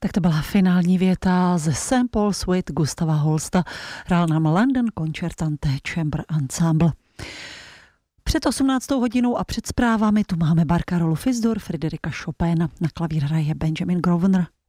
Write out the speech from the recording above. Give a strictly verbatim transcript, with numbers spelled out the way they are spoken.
Tak to byla finální věta ze Saint Paul Suite Gustava Holsta. Hrál nám London Concertante Chamber Ensemble. Před osmnáctou hodinou a před zprávami tu máme Barcarolu Fisdor, Friderika Chopina, na klavír hraje Benjamin Grosvenor.